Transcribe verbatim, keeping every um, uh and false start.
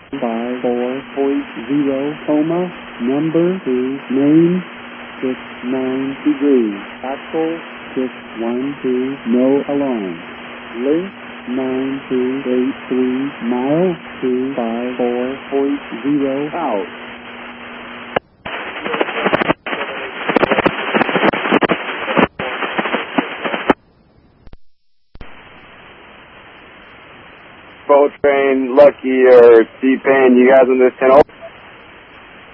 five four point zero, coma, number two, name, six nine degrees, axle, six one two, no alarm, length, nine two eight three, mile, two five four point zero, out. Boat Train, Lucky, or T-Pain, you guys on this channel?